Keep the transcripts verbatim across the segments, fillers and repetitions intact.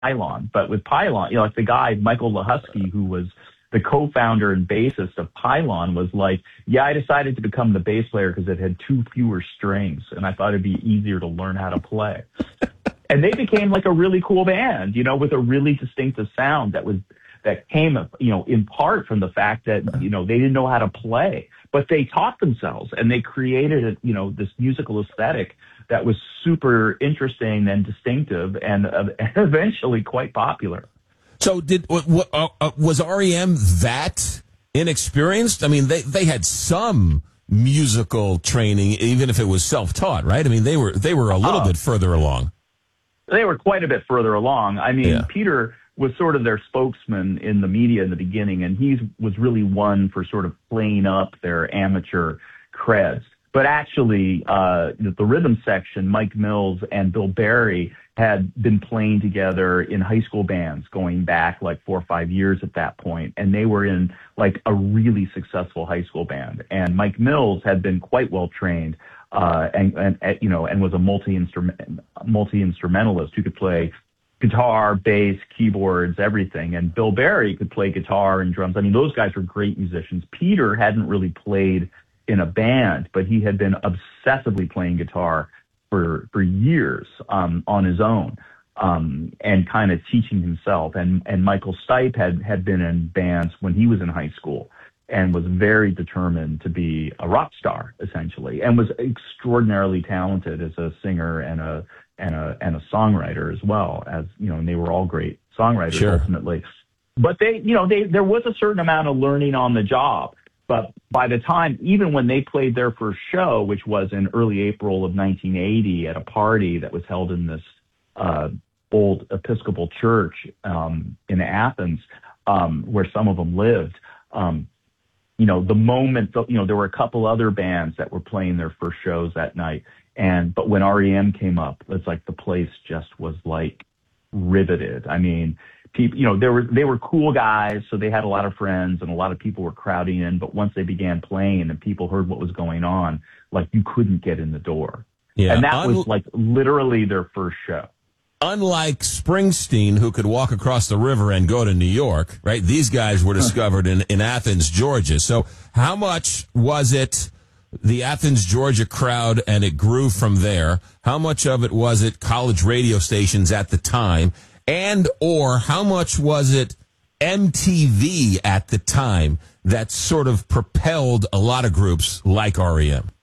Pylon. But with Pylon, you know, like the guy, Michael Lahusky, who was the co-founder and bassist of Pylon, was like, yeah, I decided to become the bass player because it had two fewer strings, and I thought it'd be easier to learn how to play. And they became like a really cool band, you know, with a really distinctive sound that was that came, you know, in part from the fact that, you know, they didn't know how to play, but they taught themselves and they created, a, you know, this musical aesthetic that was super interesting and distinctive and uh, eventually quite popular. So did what, what, uh, uh, was R E M that inexperienced? I mean, they, they had some musical training, even if it was self-taught, right? I mean, they were they were a little uh, bit further along. They were quite a bit further along. I mean, yeah. Peter was sort of their spokesman in the media in the beginning, and he was really one for sort of playing up their amateur creds. But actually, uh, the rhythm section, Mike Mills and Bill Berry had been playing together in high school bands going back like four or five years at that point, and they were in like a really successful high school band. And Mike Mills had been quite well trained, uh, and, and, and you know, and was a multi-instrument multi-instrumentalist who could play guitar, bass, keyboards, everything. And Bill Berry could play guitar and drums. I mean, those guys were great musicians. Peter hadn't really played in a band, but he had been obsessively playing guitar for for years um, on his own, um, and kind of teaching himself. And and Michael Stipe had had been in bands when he was in high school, and was very determined to be a rock star essentially, and was extraordinarily talented as a singer and a and a and a songwriter as well, as you know. And they were all great songwriters sure. ultimately. But they, you know, they there was a certain amount of learning on the job. But by the time, even when they played their first show, which was in early April of nineteen eighty at a party that was held in this uh, old Episcopal church um, in Athens, um, where some of them lived, um, you know, the moment, you know, there were a couple other bands that were playing their first shows that night. And but when R E M came up, it's like the place just was like riveted. I mean, people, you know, they were they were cool guys, so they had a lot of friends and a lot of people were crowding in. But once they began playing and people heard what was going on, like you couldn't get in the door. Yeah, and that un- was like literally their first show. Unlike Springsteen, who could walk across the river and go to New York, right? These guys were discovered in, in Athens, Georgia. So how much was it the Athens, Georgia crowd, and it grew from there? How much of it was it college radio stations at the time? And or how much was it M T V at the time that sort of propelled a lot of groups like R E M?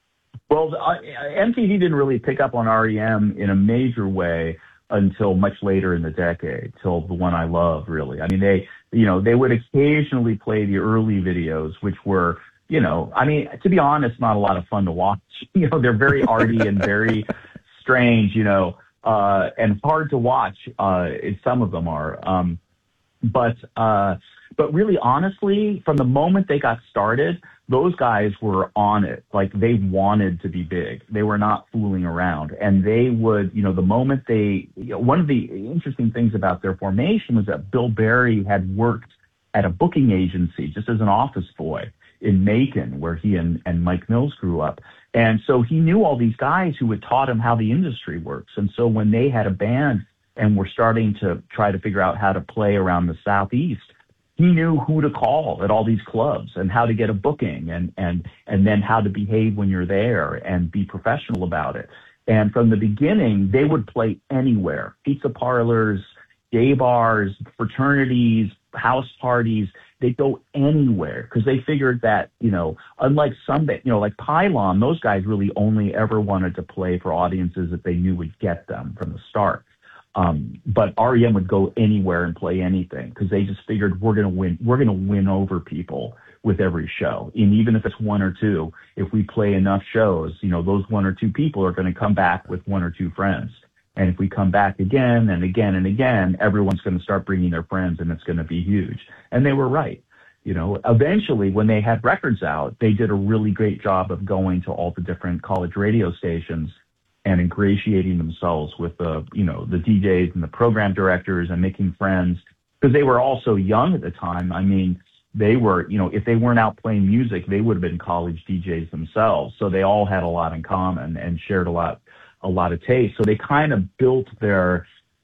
Well, uh, M T V didn't really pick up on R E M in a major way until much later in the decade, till The One I Love, really. I mean, they, you know, they would occasionally play the early videos, which were, you know, I mean, to be honest, not a lot of fun to watch. You know, they're very arty and very strange, you know, uh, and hard to watch. Uh, some of them are. Um, but, uh, but really, honestly, from the moment they got started, those guys were on it. Like, they wanted to be big. They were not fooling around. And they would, you know, the moment they, you know, one of the interesting things about their formation was that Bill Berry had worked at a booking agency just as an office boy in Macon, where he and, and Mike Mills grew up. And so he knew all these guys who had taught him how the industry works. And so when they had a band and were starting to try to figure out how to play around the Southeast, he knew who to call at all these clubs and how to get a booking and, and, and then how to behave when you're there and be professional about it. And from the beginning, they would play anywhere: pizza parlors, gay bars, fraternities, house parties. They'd go anywhere because they figured that, you know, unlike some, you know, like Pylon, those guys really only ever wanted to play for audiences that they knew would get them from the start. Um, but R E M would go anywhere and play anything because they just figured we're going to win. We're going to win over people with every show. And even if it's one or two, if we play enough shows, you know, those one or two people are going to come back with one or two friends. And if we come back again and again and again, everyone's going to start bringing their friends and it's going to be huge. And they were right. You know, eventually when they had records out, they did a really great job of going to all the different college radio stations and ingratiating themselves with the, you know, the D Js and the program directors and making friends, because they were all so young at the time. I mean, they were, you know, if they weren't out playing music, they would have been college D Js themselves. So they all had a lot in common and shared a lot, a lot of taste. So they kind of built their,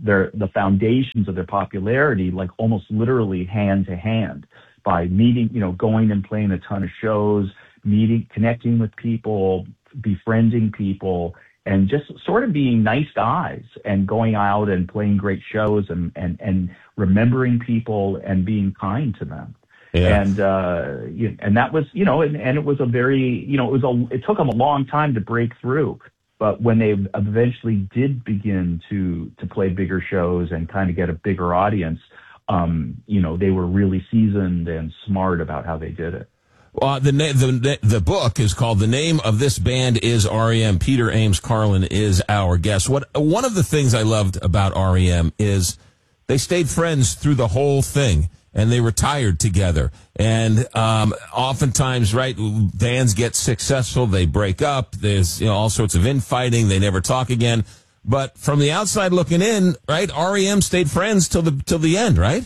their the foundations of their popularity, like almost literally hand to hand, by meeting, you know, going and playing a ton of shows, meeting, connecting with people, befriending people, and just sort of being nice guys and going out and playing great shows and, and, and remembering people and being kind to them. Yeah. And, uh, you, and that was, you know, and, and it was a very, you know, it was a, it took them a long time to break through. But when they eventually did begin to, to play bigger shows and kind of get a bigger audience, um, you know, they were really seasoned and smart about how they did it. Well, the, na- the the book is called "The Name of This Band Is R E M." Peter Ames Carlin is our guest. What one of the things I loved about R E M is they stayed friends through the whole thing, and they retired together. And um, oftentimes, right, bands get successful, they break up. There's, you know, all sorts of infighting. They never talk again. But from the outside looking in, right, R E M stayed friends till the till the end, right?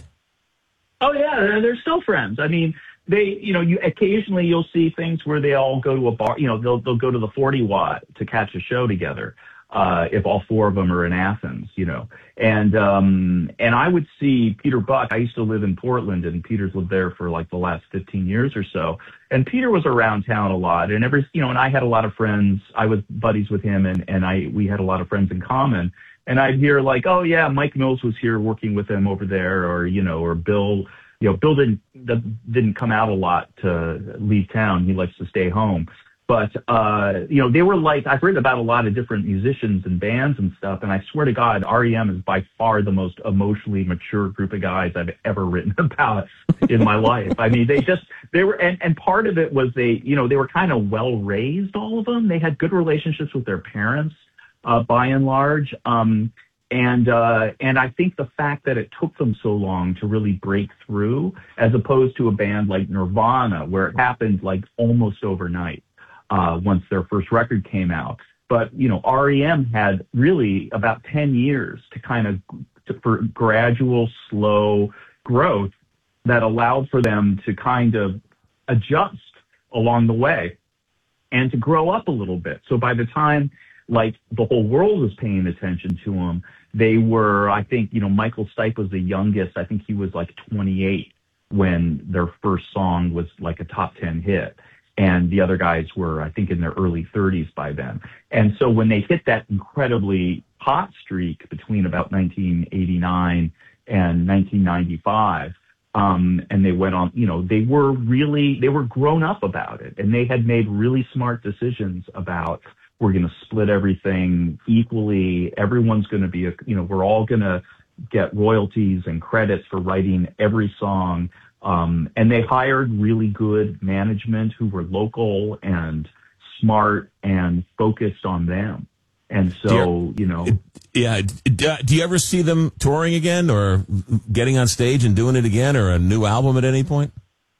Oh yeah, they're, they're still friends. I mean. They, you know, you occasionally you'll see things where they all go to a bar, you know, they'll, they'll go to the forty watt to catch a show together. Uh, if all four of them are in Athens, you know, and, um, and I would see Peter Buck. I used to live in Portland, and Peter's lived there for like the last fifteen years or so. And Peter was around town a lot, and every, you know, and I had a lot of friends. I was buddies with him, and, and I, we had a lot of friends in common. And I'd hear like, oh yeah, Mike Mills was here working with them over there, or, you know, or Bill, You know, Bill didn't didn't come out a lot to leave town. He likes to stay home. But uh, you know, they were like, I've written about a lot of different musicians and bands and stuff, and I swear to God, R E M is by far the most emotionally mature group of guys I've ever written about in my life. I mean, they just they were, and, and part of it was they, you know, they were kind of well raised. All of them, they had good relationships with their parents, uh, by and large. Um, And, uh, and I think the fact that it took them so long to really break through, as opposed to a band like Nirvana, where it happened like almost overnight, uh, once their first record came out. But, you know, R E M had really about ten years to kind of, to, for gradual, slow growth that allowed for them to kind of adjust along the way and to grow up a little bit. So by the time, like, the whole world was paying attention to them, they were, I think, you know, Michael Stipe was the youngest. I think he was like twenty-eight when their first song was like a top ten hit. And the other guys were, I think, in their early thirties by then. And so when they hit that incredibly hot streak between about nineteen eighty-nine and nineteen ninety-five, um, and they went on, you know, they were really, they were grown up about it. And they had made really smart decisions about, we're going to split everything equally. Everyone's going to be, a, you know, we're all going to get royalties and credits for writing every song. Um, and they hired really good management who were local and smart and focused on them. And so, you, you know. Yeah. Do you ever see them touring again or getting on stage and doing it again, or a new album at any point?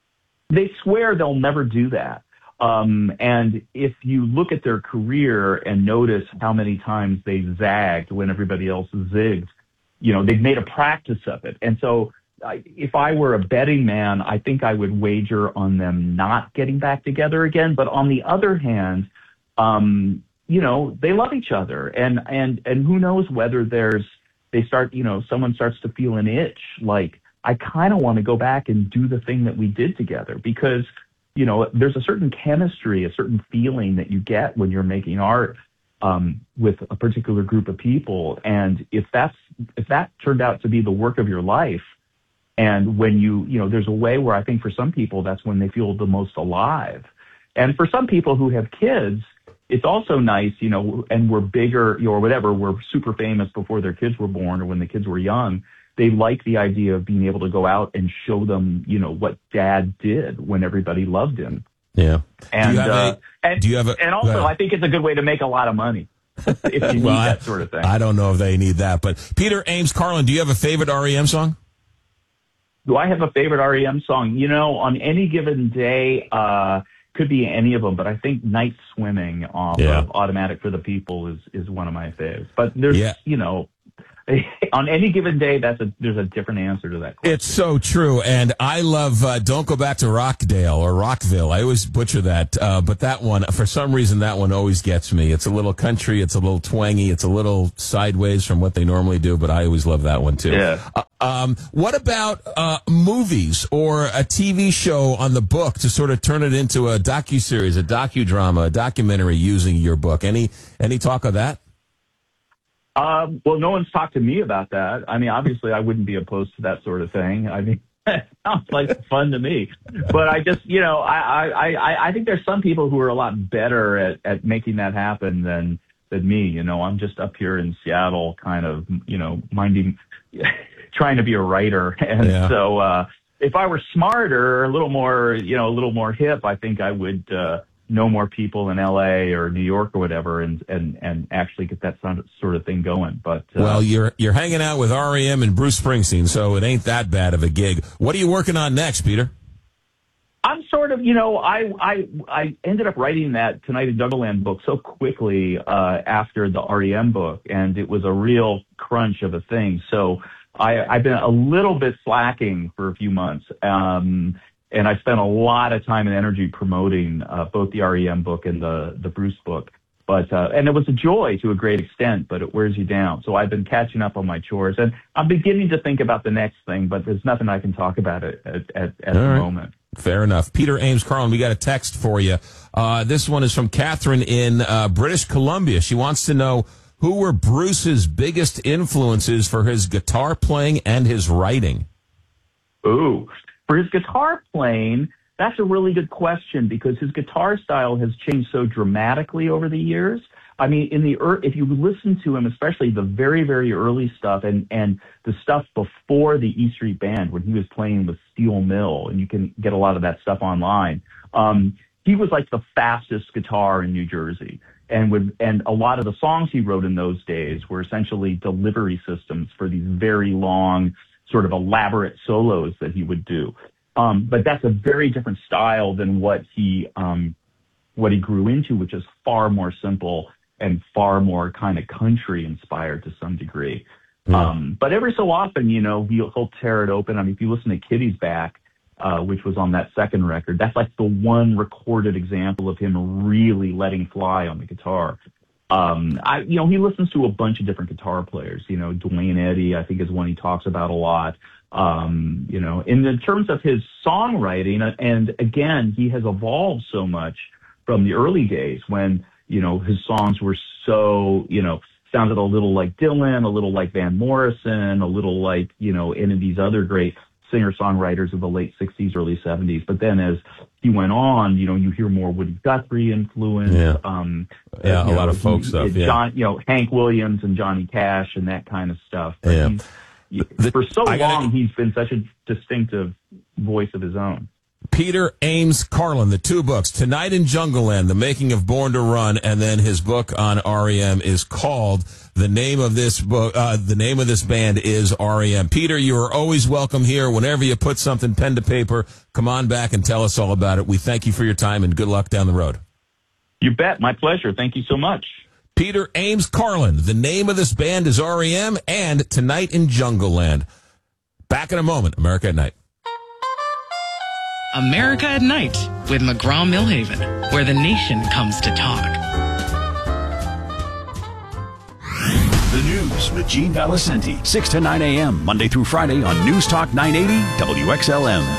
They swear they'll never do that. Um, and if you look at their career and notice how many times they zagged when everybody else zigged, you know, they've made a practice of it. And so I, if I were a betting man, I think I would wager on them not getting back together again. But on the other hand, um, you know, they love each other, and, and, and who knows whether there's, they start, you know, someone starts to feel an itch. Like, I kind of want to go back and do the thing that we did together, because, you know, there's a certain chemistry, a certain feeling that you get when you're making art um, with a particular group of people. And if that's, if that turned out to be the work of your life, and when you, you know, there's a way where I think for some people, that's when they feel the most alive. And for some people who have kids, it's also nice, you know, and we're bigger, or whatever, we're super famous before their kids were born or when the kids were young. They like the idea of being able to go out and show them, you know, what dad did when everybody loved him. Yeah. And, do you have uh, a, and, do you have a, and also, I think it's a good way to make a lot of money if you need well, that sort of thing. I don't know if they need that, but Peter Ames Carlin, do you have a favorite R E M song? Do I have a favorite R E M song? You know, on any given day, uh, could be any of them, but I think Night Swimming off yeah. of Automatic for the People is, is one of my faves. But there's, yeah. you know, on any given day, that's a there's a different answer to that question. It's so true, and I love uh, Don't Go Back to Rockdale or Rockville. I always butcher that, uh, but that one, for some reason, that one always gets me. It's a little country, it's a little twangy, it's a little sideways from what they normally do, but I always love that one too. Yeah. Uh, um, what about uh, movies or a T V show on the book to sort of turn it into a docuseries, a docudrama, a documentary using your book? Any any talk of that? Um, well, no one's talked to me about that. I mean, obviously, I wouldn't be opposed to that sort of thing. I mean, it sounds like fun to me. But I just, you know, I, I, I, I think there's some people who are a lot better at, at making that happen than than me. You know, I'm just up here in Seattle, kind of, you know, minding, trying to be a writer. And yeah. so, uh, if I were smarter, a little more, you know, a little more hip, I think I would. Uh, know more people in L A or New York or whatever, and and and actually get that sort of thing going. But uh, well, you're you're hanging out with R E M and Bruce Springsteen, so it ain't that bad of a gig. What are you working on next, Peter? I'm sort of, you know, I I I ended up writing that Tonight in Jungleland book so quickly uh, after the R E M book, and it was a real crunch of a thing. So I, I've been a little bit slacking for a few months. Um, And I spent a lot of time and energy promoting uh, both the R E M book and the the Bruce book, but uh, and it was a joy to a great extent, but it wears you down. So I've been catching up on my chores, and I'm beginning to think about the next thing, but there's nothing I can talk about it at at, at the right. moment. Fair enough. Peter Ames Carlin, we got a text for you. Uh, this one is from Catherine in uh, British Columbia. She wants to know who were Bruce's biggest influences for his guitar playing and his writing. Ooh. For his guitar playing, that's a really good question because his guitar style has changed so dramatically over the years. I mean, in the if you listen to him, especially the very, very early stuff and, and the stuff before the E Street Band when he was playing with Steel Mill, and you can get a lot of that stuff online, um, he was like the fastest guitar in New Jersey. And would, and a lot of the songs he wrote in those days were essentially delivery systems for these very long, sort of elaborate solos that he would do. Um, but that's a very different style than what he, um, what he grew into, which is far more simple and far more kind of country inspired to some degree. Mm. Um, but every so often, you know, he'll, he'll tear it open. I mean, if you listen to Kitty's Back, uh, which was on that second record, that's like the one recorded example of him really letting fly on the guitar. Um, I, you know, he listens to a bunch of different guitar players, you know, Dwayne Eddy, I think is one he talks about a lot. Um, you know, in the terms of his songwriting, and again, he has evolved so much from the early days when, you know, his songs were so, you know, sounded a little like Dylan, a little like Van Morrison, a little like, you know, any of these other great singer-songwriters of the late sixties, early seventies. But then as he went on, you know, you hear more Woody Guthrie influence. Yeah, um, yeah a know, lot of folk he, stuff. Yeah. John, you know, Hank Williams and Johnny Cash and that kind of stuff. But yeah. He, the, for so gotta, long, he's been such a distinctive voice of his own. Peter Ames Carlin, the two books, Tonight in Jungleland, The Making of Born to Run, and then his book on R E M is called, the name of this book, uh, the name of this band is R E M. Peter, you are always welcome here. Whenever you put something pen to paper, come on back and tell us all about it. We thank you for your time and good luck down the road. You bet. My pleasure. Thank you so much. Peter Ames Carlin, the name of this band is R E M, and Tonight in Jungleland. Back in a moment. America at Night. America at Night with McGraw-Millhaven, where the nation comes to talk. The News with Gene Valicenti, six to nine a.m., Monday through Friday on News Talk nine eighty W X L M.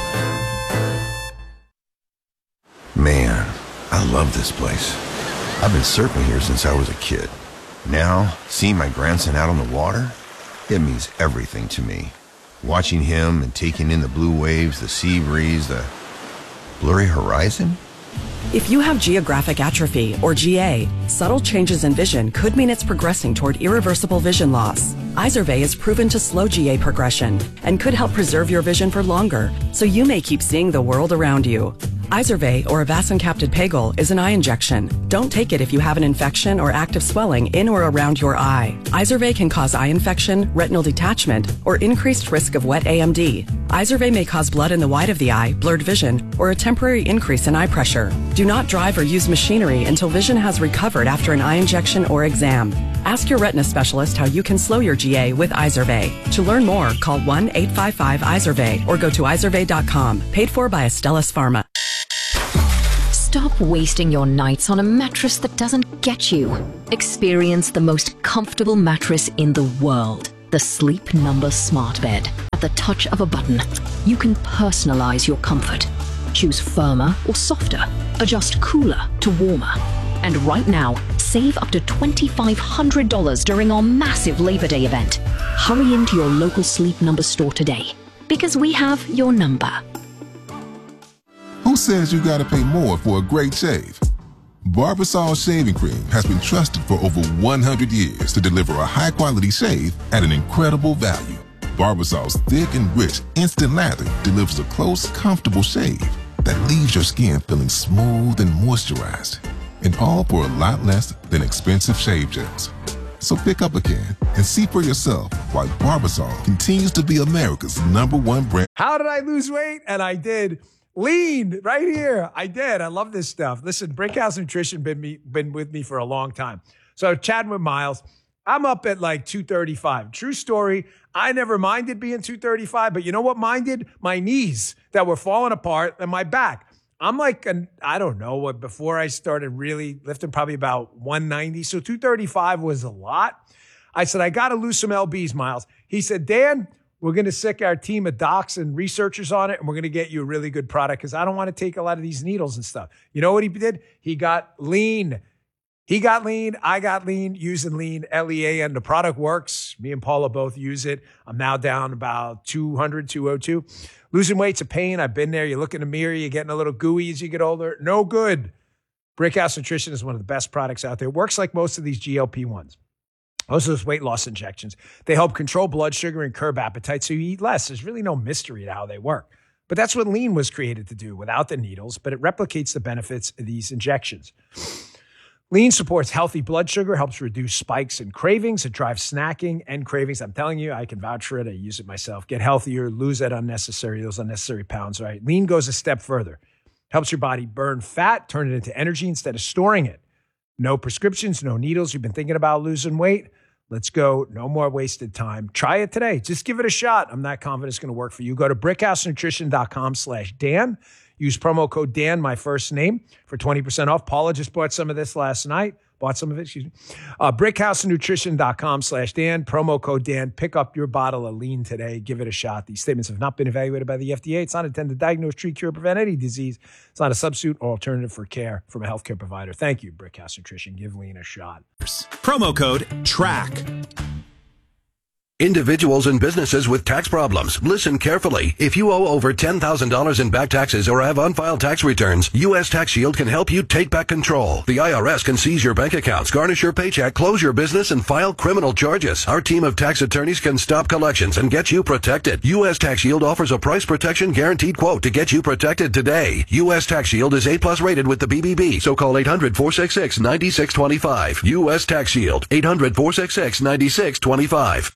Man, I love this place. I've been surfing here since I was a kid. Now, seeing my grandson out on the water, it means everything to me. Watching him and taking in the blue waves, the sea breeze, the blurry horizon. If you have geographic atrophy, or G A, subtle changes in vision could mean it's progressing toward irreversible vision loss. Izervay is proven to slow G A progression and could help preserve your vision for longer, so you may keep seeing the world around you. Izervay, or avacincaptad pegol, is an eye injection. Don't take it if you have an infection or active swelling in or around your eye. Izervay can cause eye infection, retinal detachment, or increased risk of wet A M D. Izervay may cause blood in the white of the eye, blurred vision, or a temporary increase in eye pressure. Do not drive or use machinery until vision has recovered after an eye injection or exam. Ask your retina specialist how you can slow your G A with Izervay. To learn more, call one eight five five Izervay or go to izervay dot com. Paid for by Astellas Pharma. Stop wasting your nights on a mattress that doesn't get you. Experience the most comfortable mattress in the world. The Sleep Number Smart Bed. At the touch of a button, you can personalize your comfort. Choose firmer or softer. Adjust cooler to warmer. And right now, save up to two thousand five hundred dollars during our massive Labor Day event. Hurry into your local Sleep Number store today, because we have your number. Who says you gotta pay more for a great shave? Barbasol Shaving Cream has been trusted for over one hundred years to deliver a high-quality shave at an incredible value. Barbasol's thick and rich instant lather delivers a close, comfortable shave that leaves your skin feeling smooth and moisturized. And all for a lot less than expensive shave gels. So pick up a can and see for yourself why Barbasol continues to be America's number one brand. How did I lose weight? And I did. Lean right here. I did. I love this stuff. Listen, Brickhouse Nutrition been me been with me for a long time. So chatting with Miles, I'm up at like two thirty-five. True story. I never minded being two thirty-five, but you know what minded? My knees that were falling apart and my back. I'm like, an, I don't know what, before I started really lifting, probably about one ninety. So two thirty-five was a lot. I said, I got to lose some L Bs, Miles. He said, Dan, we're going to sick our team of docs and researchers on it, and we're going to get you a really good product because I don't want to take a lot of these needles and stuff. You know what he did? He got lean. He got lean. I got lean using lean, L E A N. The product works. Me and Paula both use it. I'm now down about two hundred, two oh two. Losing weight's a pain. I've been there. You look in the mirror, you're getting a little gooey as you get older. No good. Brickhouse Nutrition is one of the best products out there. It works like most of these G L P ones. Most of those weight loss injections. They help control blood sugar and curb appetite so you eat less. There's really no mystery to how they work. But that's what lean was created to do without the needles, but it replicates the benefits of these injections. Lean supports healthy blood sugar, helps reduce spikes and cravings. It drives snacking and cravings. I'm telling you, I can vouch for it. I use it myself. Get healthier, lose that unnecessary, those unnecessary pounds, right? Lean goes a step further. Helps your body burn fat, turn it into energy instead of storing it. No prescriptions, no needles. You've been thinking about losing weight? Let's go. No more wasted time. Try it today. Just give it a shot. I'm not confident it's going to work for you. Go to brickhousenutrition.com slash Dan. Use promo code Dan, my first name, for twenty percent off. Paula just bought some of this last night. Bought some of it, excuse me. Uh, brickhousenutrition.com slash Dan. Promo code Dan. Pick up your bottle of lean today. Give it a shot. These statements have not been evaluated by the F D A. It's not intended to diagnose, treat, cure, prevent any disease. It's not a substitute or alternative for care from a healthcare provider. Thank you, Brickhouse Nutrition. Give lean a shot. Promo code TRACK. Individuals and businesses with tax problems, listen carefully. If you owe over ten thousand dollars in back taxes or have unfiled tax returns, U S Tax Shield can help you take back control. The I R S can seize your bank accounts, garnish your paycheck, close your business, and file criminal charges. Our team of tax attorneys can stop collections and get you protected. U S Tax Shield offers a price protection guaranteed quote to get you protected today. U S Tax Shield is A plus rated with the B B B, so call eight hundred, four six six, nine six two five. U S Tax Shield, eight hundred, four six six, nine six two five.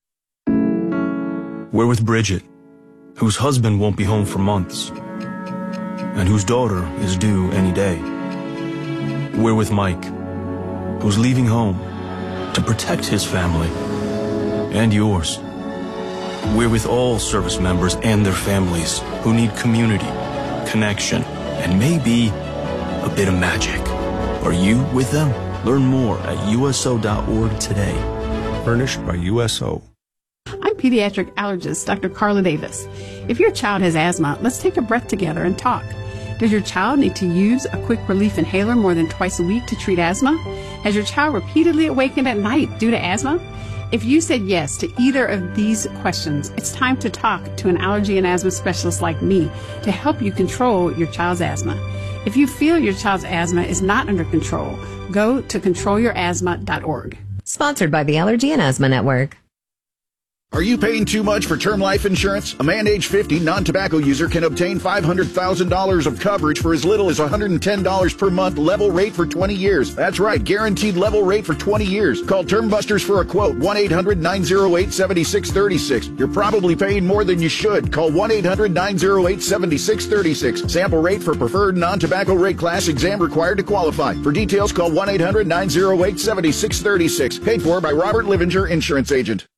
We're with Bridget, whose husband won't be home for months, and whose daughter is due any day. We're with Mike, who's leaving home to protect his family and yours. We're with all service members and their families who need community, connection, and maybe a bit of magic. Are you with them? Learn more at U S O dot org today. Furnished by U S O. I'm pediatric allergist Doctor Carla Davis. If your child has asthma, let's take a breath together and talk. Does your child need to use a quick relief inhaler more than twice a week to treat asthma? Has your child repeatedly awakened at night due to asthma? If you said yes to either of these questions, it's time to talk to an allergy and asthma specialist like me to help you control your child's asthma. If you feel your child's asthma is not under control, go to control your asthma dot org. Sponsored by the Allergy and Asthma Network. Are you paying too much for term life insurance? A man age fifty, non-tobacco user can obtain five hundred thousand dollars of coverage for as little as one hundred ten dollars per month, level rate for twenty years. That's right, guaranteed level rate for twenty years. Call Term Busters for a quote, one eight hundred nine oh eight seven six three six. You're probably paying more than you should. Call one eight hundred nine oh eight seven six three six. Sample rate for preferred non-tobacco rate class, exam required to qualify. For details, call one eight hundred nine oh eight seven six three six. Paid for by Robert Livinger, Insurance Agent.